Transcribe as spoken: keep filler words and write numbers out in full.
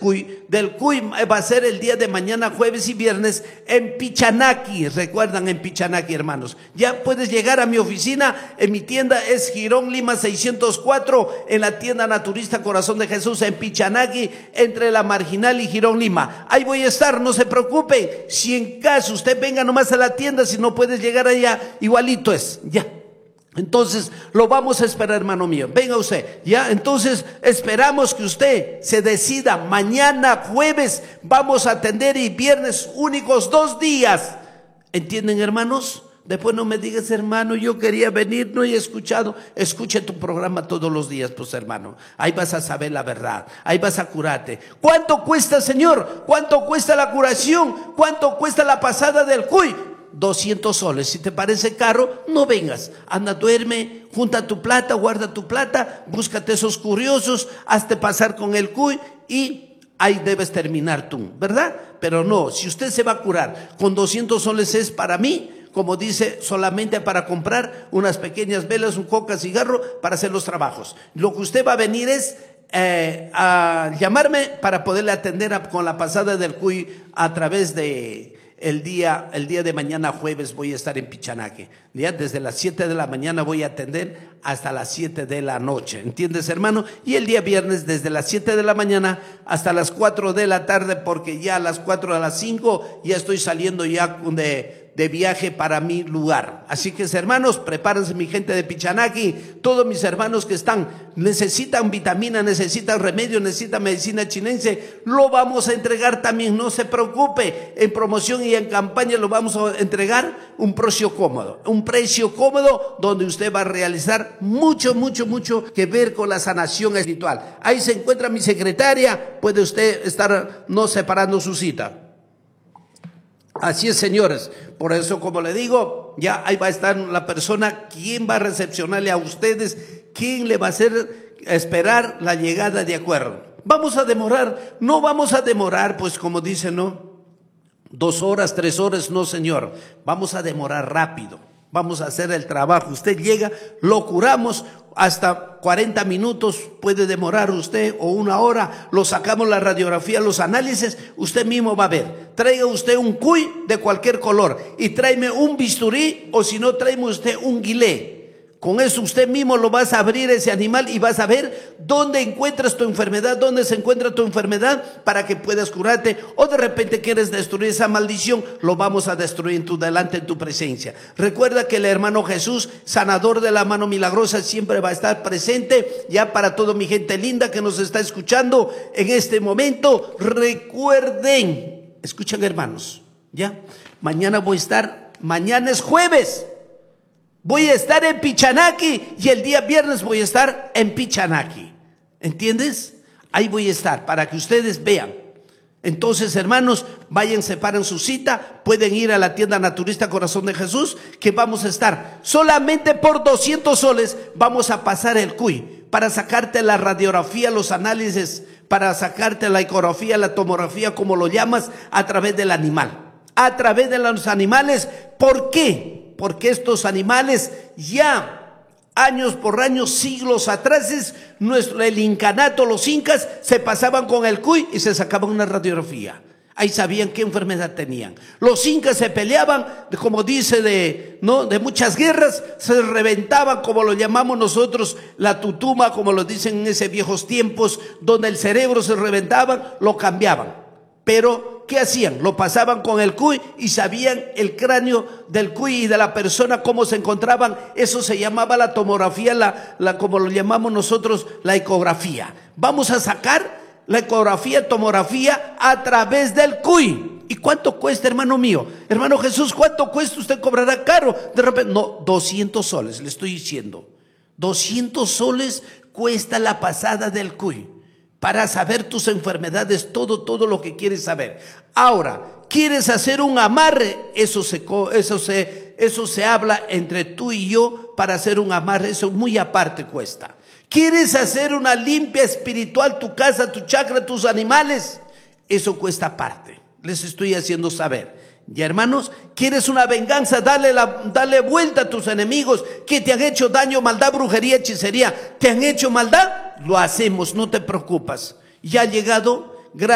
cuy. Del cuy va a ser el día de mañana, jueves y viernes, en Pichanaki. Recuerdan, en Pichanaki, hermanos. Ya puedes llegar a mi oficina. En mi tienda es Girón Lima seiscientos cuatro, en la tienda naturista Corazón de Jesús, en Pichanaki, entre la Marginal y Girón Lima. Ahí voy a estar, no se preocupen. Si en caso usted venga nomás a la tienda, si no puedes llegar allá, igualito es, ya. Entonces lo vamos a esperar, hermano mío. Venga usted, ya. Entonces esperamos que usted se decida. Mañana jueves vamos a atender, y viernes, únicos dos días. ¿Entienden, hermanos? Después no me digas, hermano, yo quería venir, no he escuchado. Escuche tu programa todos los días, pues, hermano. Ahí vas a saber la verdad, ahí vas a curarte. ¿Cuánto cuesta, Señor? ¿Cuánto cuesta la curación? ¿Cuánto cuesta la pasada del cuy? doscientos soles. Si te parece caro, no vengas. Anda, duerme, junta tu plata, guarda tu plata, búscate esos curiosos, hazte pasar con el cuy y ahí debes terminar tú, ¿verdad? Pero no, si usted se va a curar con doscientos soles, es para mí, como dice, solamente para comprar unas pequeñas velas, un coca, cigarro, para hacer los trabajos. Lo que usted va a venir es eh, a llamarme para poderle atender a, con la pasada del cuy a través de... El día, el día de mañana jueves voy a estar en Pichanaki. Ya desde las siete de la mañana voy a atender hasta las siete de la noche. ¿Entiendes, hermano? Y el día viernes desde las siete de la mañana hasta las cuatro de la tarde, porque ya a las cuatro, a las cinco ya estoy saliendo ya de, de viaje para mi lugar. Así que, hermanos, prepárense, mi gente de Pichanaki. Todos mis hermanos que están, necesitan vitamina, necesitan remedio, necesitan medicina chinense, lo vamos a entregar también. No se preocupe, en promoción y en campaña lo vamos a entregar un precio cómodo, un precio cómodo donde usted va a realizar mucho, mucho, mucho que ver con la sanación espiritual. Ahí se encuentra mi secretaria, puede usted estar no separando su cita. Así es, señores. Por eso, como le digo, ya ahí va a estar la persona, quien va a recepcionarle a ustedes, quien le va a hacer esperar la llegada de acuerdo. Vamos a demorar, no vamos a demorar, pues como dicen, ¿no? Dos horas, tres horas, no, señor. Vamos a demorar rápido. Vamos a hacer el trabajo. Usted llega, lo curamos, hasta cuarenta minutos puede demorar usted, o una hora. Lo sacamos la radiografía, los análisis, usted mismo va a ver. Traiga usted un cuy de cualquier color y tráeme un bisturí, o si no, tráeme usted un guilé. Con eso usted mismo lo vas a abrir ese animal y vas a ver dónde encuentras tu enfermedad, dónde se encuentra tu enfermedad, para que puedas curarte. O de repente quieres destruir esa maldición, lo vamos a destruir en tu delante, en tu presencia. Recuerda que el hermano Jesús, sanador de la mano milagrosa, siempre va a estar presente. Ya para toda mi gente linda que nos está escuchando en este momento, recuerden, escuchan, hermanos, ya, mañana voy a estar, mañana es jueves. Voy a estar en Pichanaki y el día viernes voy a estar en Pichanaki. ¿Entiendes? Ahí voy a estar para que ustedes vean. Entonces, hermanos, vayan, separen su cita. Pueden ir a la tienda naturista Corazón de Jesús, que vamos a estar solamente por doscientos soles. Vamos a pasar el cuy para sacarte la radiografía, los análisis, para sacarte la ecografía, la tomografía, como lo llamas, a través del animal. A través de los animales. ¿Por qué? Porque estos animales ya años por años, siglos atrás, es nuestro, el incanato, los incas se pasaban con el cuy y se sacaban una radiografía. Ahí sabían qué enfermedad tenían. Los incas se peleaban, como dice, de, ¿no? de muchas guerras, se reventaban, como lo llamamos nosotros, la tutuma, como lo dicen en esos viejos tiempos, donde el cerebro se reventaban, lo cambiaban. Pero, ¿qué hacían? Lo pasaban con el cuy y sabían el cráneo del cuy y de la persona, cómo se encontraban. Eso se llamaba la tomografía, la, la, como lo llamamos nosotros, la ecografía. Vamos a sacar la ecografía, tomografía a través del cuy. ¿Y cuánto cuesta, hermano mío? Hermano Jesús, ¿cuánto cuesta? Usted cobrará caro. De repente, no, doscientos soles, le estoy diciendo. doscientos soles cuesta la pasada del cuy. Para saber tus enfermedades, todo, todo lo que quieres saber. Ahora, ¿quieres hacer un amarre? Eso se, eso se, eso se habla entre tú y yo para hacer un amarre. Eso muy aparte cuesta. ¿Quieres hacer una limpia espiritual, tu casa, tu chakra, tus animales? Eso cuesta aparte. Les estoy haciendo saber. Y hermanos, ¿quieres una venganza? Dale, la, dale vuelta a tus enemigos que te han hecho daño, maldad, brujería, hechicería. ¿Te han hecho maldad? Lo hacemos, no te preocupes. Ya ha llegado